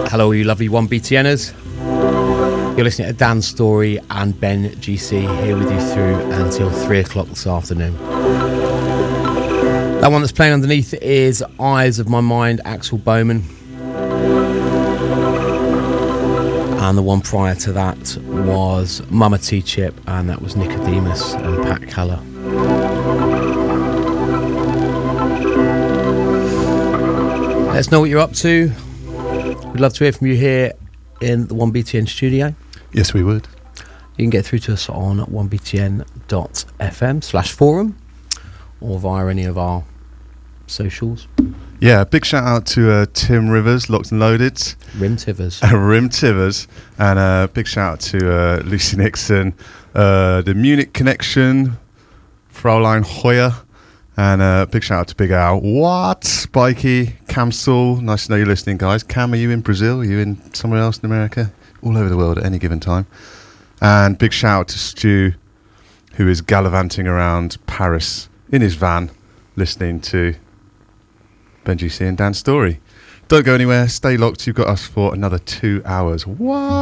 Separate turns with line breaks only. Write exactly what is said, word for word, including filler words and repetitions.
Hello, you lovely one B T Ners. You're listening to Dan Story and Ben G C here with you through until three o'clock this afternoon. That one that's playing underneath is Eyes of My Mind, Axel Bowman. And the one prior to that was Mama T-Chip, and that was Nicodemus and Pat Keller. Let us know what you're up to. We'd love to hear from you here in the one B T N studio.
Yes, we would.
You can get through to us on one b t n dot f m slash forum or via any of our socials.
Yeah, big shout out to uh, Tim Rivers, Locked and Loaded.
Rim Tivers.
Uh, Rim Tivers. And a uh, big shout out to uh, Lucy Nixon, uh, the Munich Connection, Fraulein Hoyer, and a uh, big shout out to Big Al. What? Spikey, Camsel. Nice to know you're listening, guys. Cam, are you in Brazil? Are you in somewhere else in America? All over the world at any given time. And big shout out to Stu, who is gallivanting around Paris in his van, listening to Ben G C and Dan Story. Don't go anywhere. Stay locked. You've got us for another two hours. What?